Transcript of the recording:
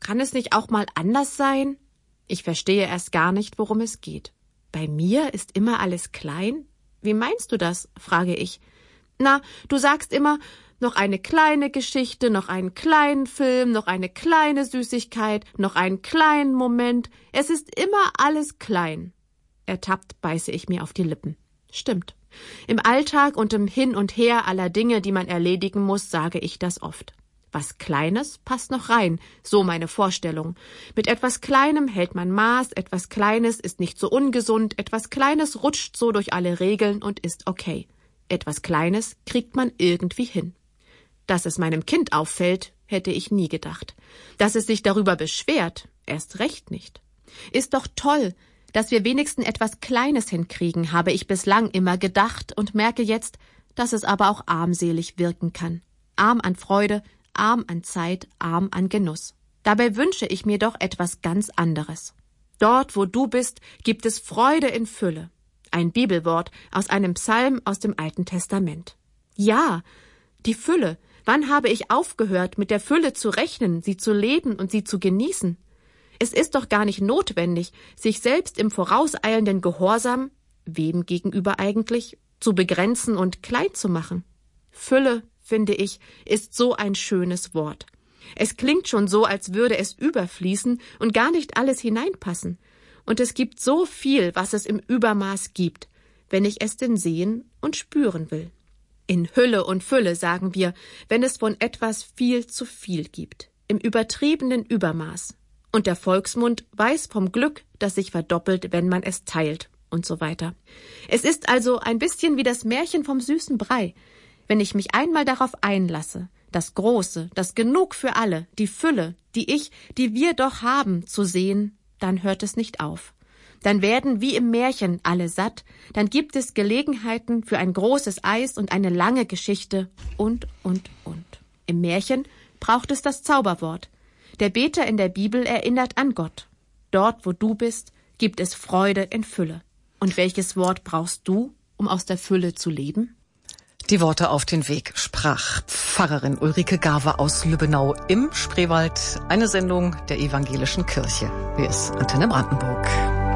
Kann es nicht auch mal anders sein? Ich verstehe erst gar nicht, worum es geht. Bei mir ist immer alles klein? Wie meinst du das? Frage ich. Na, du sagst immer, noch eine kleine Geschichte, noch einen kleinen Film, noch eine kleine Süßigkeit, noch einen kleinen Moment. Es ist immer alles klein. Ertappt beiße ich mir auf die Lippen. Stimmt. Im Alltag und im Hin und Her aller Dinge, die man erledigen muss, sage ich das oft. Was Kleines passt noch rein, so meine Vorstellung. Mit etwas Kleinem hält man Maß, etwas Kleines ist nicht so ungesund, etwas Kleines rutscht so durch alle Regeln und ist okay. Etwas Kleines kriegt man irgendwie hin. Dass es meinem Kind auffällt, hätte ich nie gedacht. Dass es sich darüber beschwert, erst recht nicht. Ist doch toll, dass wir wenigstens etwas Kleines hinkriegen, habe ich bislang immer gedacht und merke jetzt, dass es aber auch armselig wirken kann. Arm an Freude, arm an Zeit, arm an Genuss. Dabei wünsche ich mir doch etwas ganz anderes. Dort, wo du bist, gibt es Freude in Fülle. Ein Bibelwort aus einem Psalm aus dem Alten Testament. Ja, die Fülle. Wann habe ich aufgehört, mit der Fülle zu rechnen, sie zu leben und sie zu genießen? Es ist doch gar nicht notwendig, sich selbst im vorauseilenden Gehorsam, wem gegenüber eigentlich, zu begrenzen und klein zu machen. Fülle, finde ich, ist so ein schönes Wort. Es klingt schon so, als würde es überfließen und gar nicht alles hineinpassen. Und es gibt so viel, was es im Übermaß gibt, wenn ich es denn sehen und spüren will. In Hülle und Fülle, sagen wir, wenn es von etwas viel zu viel gibt, im übertriebenen Übermaß. Und der Volksmund weiß vom Glück, das sich verdoppelt, wenn man es teilt und so weiter. Es ist also ein bisschen wie das Märchen vom süßen Brei. Wenn ich mich einmal darauf einlasse, das Große, das Genug für alle, die Fülle, die wir doch haben, zu sehen, dann hört es nicht auf. Dann werden wie im Märchen alle satt, dann gibt es Gelegenheiten für ein großes Eis und eine lange Geschichte und. Im Märchen braucht es das Zauberwort. Der Beter in der Bibel erinnert an Gott. Dort, wo du bist, gibt es Freude in Fülle. Und welches Wort brauchst du, um aus der Fülle zu leben? Die Worte auf den Weg sprach Pfarrerin Ulrike Garve aus Lübbenau im Spreewald. Eine Sendung der Evangelischen Kirche. Hier ist Antenne Brandenburg.